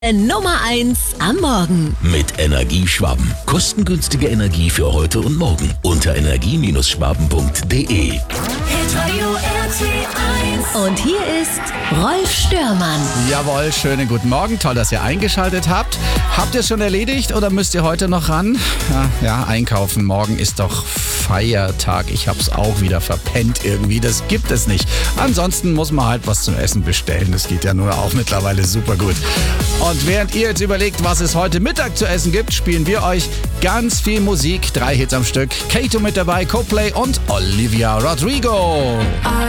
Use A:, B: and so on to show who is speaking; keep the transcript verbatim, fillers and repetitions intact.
A: Nummer eins am Morgen.
B: Mit Energieschwaben. Kostengünstige Energie für heute und morgen. Unter energie Schwaben punkt de.
A: Und hier ist Rolf Störmann.
C: Jawohl, schönen guten Morgen. Toll, dass ihr eingeschaltet habt. Habt ihr es schon erledigt oder müsst ihr heute noch ran? Ja, ja, einkaufen. Morgen ist doch Feiertag. Ich hab's auch wieder verpennt irgendwie. Das gibt es nicht. Ansonsten muss man halt was zum Essen bestellen. Das geht ja nur auch mittlerweile super gut. Und während ihr jetzt überlegt, was es heute Mittag zu essen gibt, spielen wir euch ganz viel Musik. Drei Hits am Stück. Kato mit dabei, Coldplay und Olivia Rodrigo.
D: I